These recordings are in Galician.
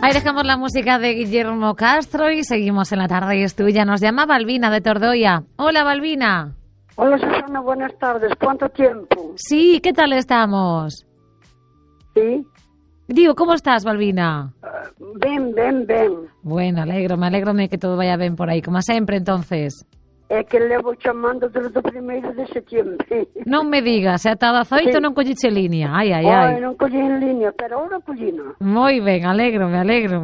Ahí dejamos la música de Guillermo Castro y seguimos en La Tarde y es Tuya. Nos llama Balbina de Tordoya. Hola, Balbina. Hola, Susana, buenas tardes. ¿Cuánto tiempo? Sí, ¿qué tal estamos? Sí. Digo, ¿cómo estás, Balbina? Ben. Bueno, me alegro de que todo vaya bien por aí, como sempre, entonces. É que levo chamando desde o 1º de setembro. Non me digas, ata das 8 Sí. non colliche liña. Ai. Non collí en línea, pero ahora collino. Moi ben, alégrome.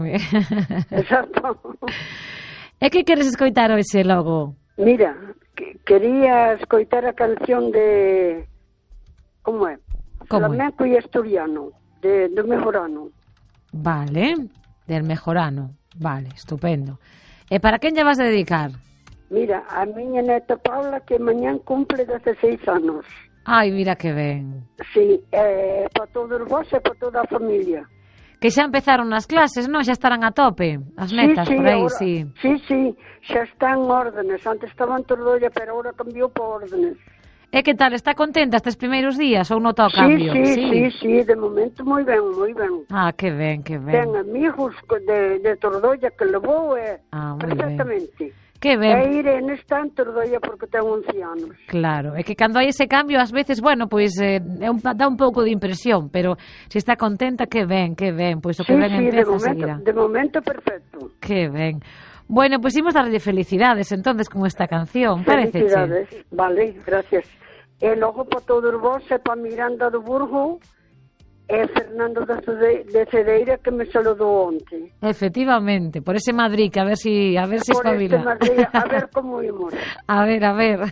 Exacto. E que queres escoitar hoxe logo? Mira, quería escoitar a canción de... Como é? Como é? Flamenco e asturiano, do Mejorano. Vale, del Mejorano. Vale, estupendo. E para quen lle vas a dedicar? Mira, a miña neta Paula, que mañán cumple 16 anos. Ai, mira que ben. Sí, para todos vos e para toda a familia. Que xa empezaron as clases, non? Xa estarán a tope, as netas, por aí, ahora, sí. Sí, xa están órdenes. Antes estaban Tordolla, pero ahora cambiou por órdenes. E que tal, está contenta estes primeiros días ou nota o Sí, cambio? sí, de momento moi ben. Ah, que ben. Ten amigos de Tordolla que levou moi perfectamente. Ben. Que ben. E Irene está en Tordolla porque ten 11 anos. Claro, é que cando hai ese cambio, ás veces, bueno, pois dá un pouco de impresión, pero se está contenta, que ben, pois o que ben empeza seguirá. De momento perfecto. Que ben. Bueno, pois imos darlle felicidades entonces con esta canción, parece. Felicidades, vale, gracias. E logo para todos vos e para Miranda do Burgo e Fernando de Cedeira que me saludou onte. Efectivamente, por ese Madrid que a ver si espabila. Por este Madrid, a ver como imos. A ver. A ver,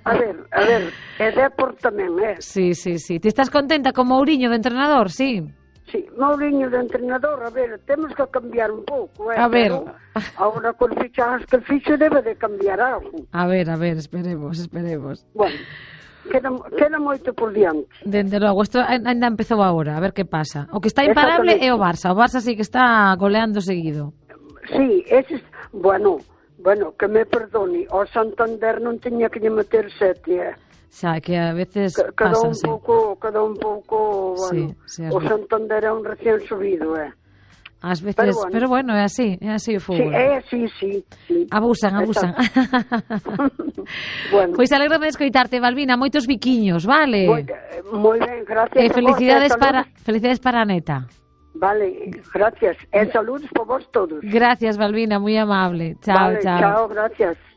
e Depor tamén, Sí. Ti estás contenta con Mouriño de entrenador, sí? Sí, Mouriño de entrenador, a ver, temos que cambiar un pouco, A ver. Agora con fichajes que ficho debe de cambiar algo. A ver, esperemos. Bueno, queda moito por diante. Dende logo, isto ainda empezou agora, a ver que pasa. O que está imparable é o Barça sí que está goleando seguido. Sí, bueno, que me perdone, o Santander non teña que lle meter 7, Xa, que a veces cada pasan, cada un pouco, bueno, sí, o Santander é un recién subido, Ás veces, pero bueno, é así o fútbol. Sí. Abusan. Bueno. Pois alégrome de escoitarte, Balbina, moitos biquiños, vale? Moi ben, gracias. E felicidades para a neta. Vale, gracias. E saludos por vos todos. Gracias, Balbina, moi amable. Chao, vale, chao, gracias.